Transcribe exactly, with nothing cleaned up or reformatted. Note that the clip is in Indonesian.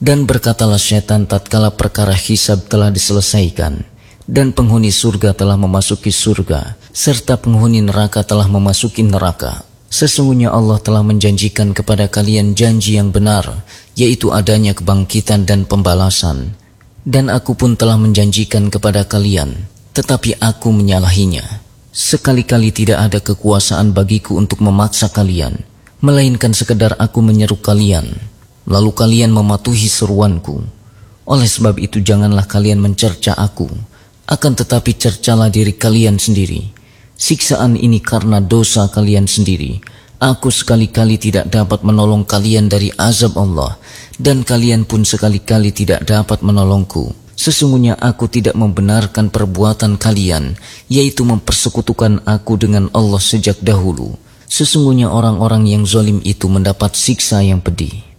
Dan berkatalah syaitan tatkala perkara hisab telah diselesaikan, dan penghuni surga telah memasuki surga, serta penghuni neraka telah memasuki neraka. Sesungguhnya Allah telah menjanjikan kepada kalian janji yang benar, yaitu adanya kebangkitan dan pembalasan. Dan aku pun telah menjanjikan kepada kalian, tetapi aku menyalahinya. Sekali-kali tidak ada kekuasaan bagiku untuk memaksa kalian, melainkan sekedar aku menyeru kalian, lalu kalian mematuhi seruanku. Oleh sebab itu janganlah kalian mencerca aku, akan tetapi cercalah diri kalian sendiri. Siksaan ini karena dosa kalian sendiri. Aku sekali-kali tidak dapat menolong kalian dari azab Allah, dan kalian pun sekali-kali tidak dapat menolongku. Sesungguhnya aku tidak membenarkan perbuatan kalian, yaitu mempersekutukan aku dengan Allah sejak dahulu. Sesungguhnya orang-orang yang zalim itu mendapat siksa yang pedih.